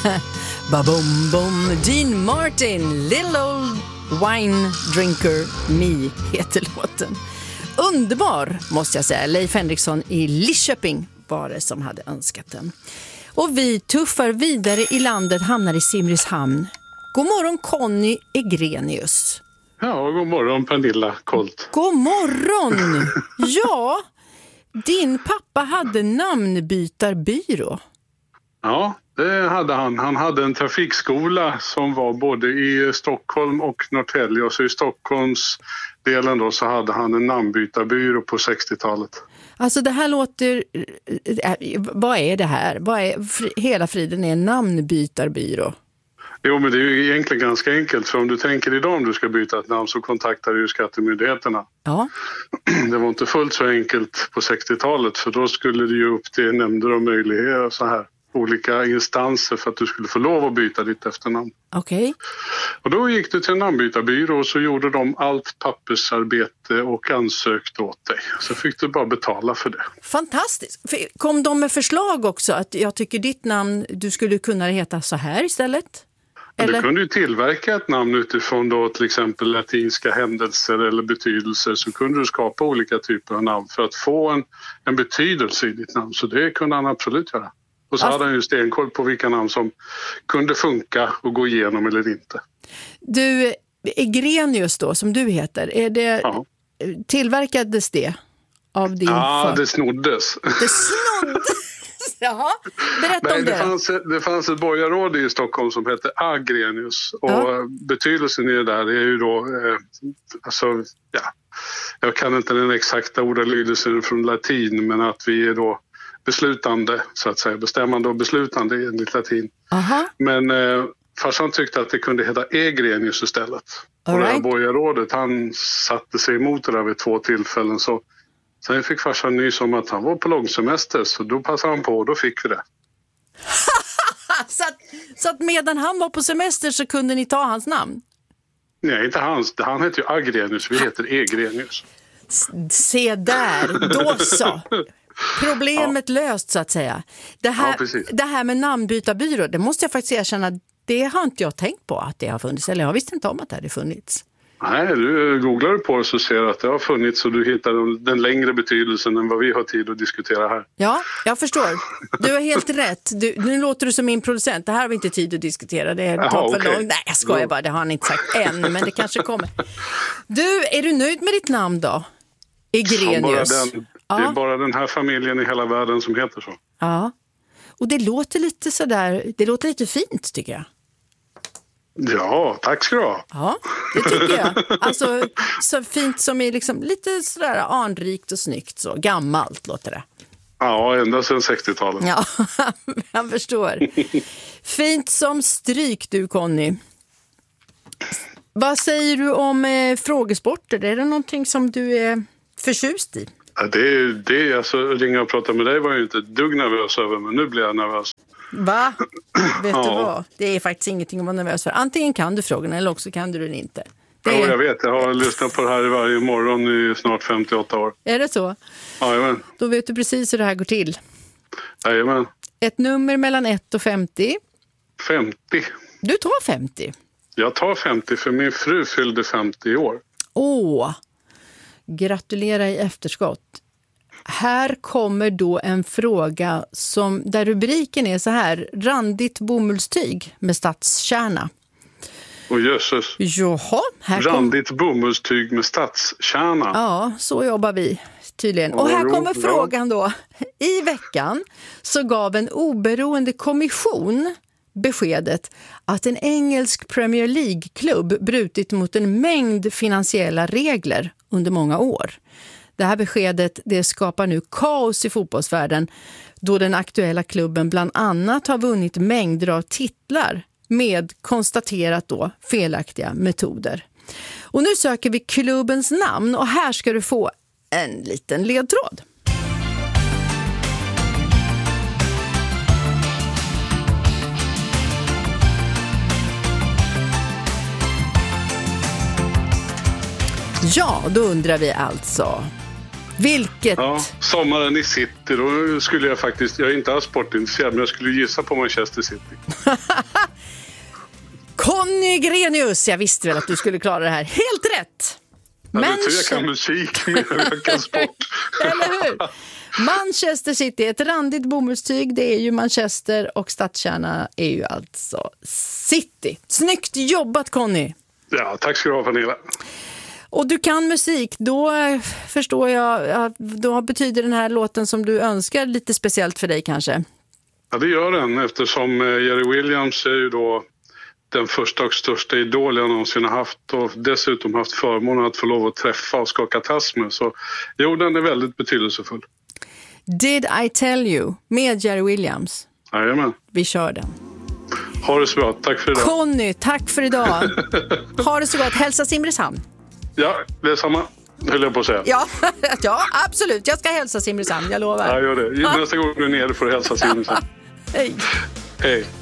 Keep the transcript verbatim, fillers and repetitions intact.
Ba-bom bom, Dean Martin, Little Old Wine Drinker Me heter låten. Underbar måste jag säga. Leif Henriksson i Lidköping var det som hade önskat den. Och vi tuffar vidare i landet, hamnar i Simrishamn. God morgon Conny Egrenius. Ja, god morgon Pernilla Kolt. God morgon! Ja, din pappa hade namnbytarbyrå. Ja, det hade han. Han hade en trafikskola som var både i Stockholm och Norrtälje. Och så i Stockholms delen då så hade han en namnbytarbyrå på sextiotalet. Alltså det här låter... Vad är det här? Vad är hela friden är en namnbytarbyrå? Jo, men det är ju egentligen ganska enkelt. För om du tänker idag om du ska byta ett namn så kontaktar du ju skattemyndigheterna. Ja. Det var inte fullt så enkelt på sextiotalet för då skulle det ju upp till nämnder och möjligheter så här. Olika instanser för att du skulle få lov att byta ditt efternamn. Okej. Okay. Och då gick du till en namnbytarbyrå och så gjorde de allt pappersarbete och ansökte åt dig. Så fick du bara betala för det. Fantastiskt. Kom de med förslag också att jag tycker ditt namn, du skulle kunna heta så här istället? Eller? Du kunde ju tillverka ett namn utifrån då till exempel latinska händelser eller betydelser så kunde du skapa olika typer av namn för att få en, en betydelse i ditt namn. Så det kunde han absolut göra. Och så hade han ju stenkoll på vilka namn som kunde funka och gå igenom eller inte. Du, Egrenius då, som du heter, är det, ja. Tillverkades det av din Ja, för... det snoddes. Det snoddes? Jaha, berätta Nej, om det. Det fanns, det fanns ett borgarråd i Stockholm som hette Agrenius. Och ja. Betydelsen i det där är ju då, eh, alltså, ja, jag kan inte den exakta ordalydelsen från latin, men att vi är då beslutande, så att säga, bestämmande och beslutande enligt latin. Aha. Men eh, farsan tyckte att det kunde heta Egrenius istället. All och right. Det här borgarrådet, han satte sig emot det där vid två tillfällen. Så sen fick farsan nys om att han var på långsemester, så då passade han på och då fick vi det. så, att, så att medan han var på semester så kunde ni ta hans namn? Nej, inte hans. Han heter ju Agrenius, vi heter Egrenius. Se där, då så. Problemet ja. löst så att säga. Det här, ja, det här med namnbytarbyrå, det måste jag faktiskt erkänna, det har inte jag tänkt på att det har funnits. Eller jag visste inte om att det hade funnits. Nej, du googlar på det så ser du att det har funnits och du hittar den längre betydelsen än vad vi har tid att diskutera här. Ja, jag förstår. Du har helt rätt. Du, nu låter du som min producent. Det här har vi inte tid att diskutera. Det är Aha, för okay. långt. Nej, jag skojar bara. Det har han inte sagt än, men det kanske kommer. Du, är du nöjd med ditt namn då? Egrenius. Den, ja. Det är bara den här familjen i hela världen som heter så. Ja, och det låter lite sådär, det låter lite fint tycker jag. Ja, tack ska du ha. Ja, det tycker jag. Alltså så fint som är liksom lite sådär anrikt och snyggt så. Gammalt låter det. Ja, ända sedan sextiotalet. Ja, jag förstår. Fint som stryk du, Conny. Vad säger du om eh, frågesporter? Är det någonting som du är förtjust i? Ja, det är det. Alltså, ringa och prata med dig var jag inte ett dugg nervös över, men nu blir jag nervös. Va? Vet ja. du vad? Det är faktiskt ingenting att vara nervös för. Antingen kan du frågorna eller också kan du den inte. Det är... Ja, jag vet. Jag har lyssnat på det här varje morgon i snart femtioåtta år. Är det så? Jajamän. Då vet du precis hur det här går till. Jajamän. Ett nummer mellan ett och femtio. femtio. Du tar femtio. Jag tar femtio för min fru fyllde femtio år. Åh, gratulera i efterskott. Här kommer då en fråga som, där rubriken är så här: randigt bomullstyg med stadskärna. Och jösses. Jaha, här randigt kom... bomullstyg med stadskärna. Ja, så jobbar vi tydligen. Och här kommer frågan då. I veckan så gav en oberoende kommission beskedet att en engelsk Premier League-klubb brutit mot en mängd finansiella regler under många år. Det här beskedet det skapar nu kaos i fotbollsvärlden då den aktuella klubben bland annat har vunnit mängder av titlar med konstaterat då felaktiga metoder. Och nu söker vi klubbens namn och här ska du få en liten ledtråd. Ja, då undrar vi alltså, Vilket? Ja, sommaren i City, då skulle jag faktiskt, jag är inte alls sportintresserad, men jag skulle gissa på Manchester City. Conny Grenius, jag visste väl att du skulle klara det här. Helt rätt! Ja, men... Du tror jag kan musik mer än jag kan sport. Eller hur? Manchester City, ett randigt bomullstyg, det är ju Manchester och stadskärna är ju alltså City. Snyggt jobbat, Conny! Ja, tack ska du ha, Pernilla. Och du kan musik, då förstår jag, då betyder den här låten som du önskar lite speciellt för dig kanske? Ja, det gör den, eftersom Jerry Williams är ju då den första och största idol jag någonsin har haft och dessutom haft förmånen att få lov att träffa och skaka tass med. Så jo, den är väldigt betydelsefull. Did I tell you med Jerry Williams? Jajamän. Vi kör den. Ha det så bra, tack för idag. Conny, tack för idag. Ha det så gott, hälsa Simrishamn. Ja, det är samma, höll jag på att säga. Ja, ja, absolut, jag ska hälsa Simrishamn, jag lovar. Ja, gör det. Nästa gång du är nere får du hälsa Simrishamn. Hej. Hej.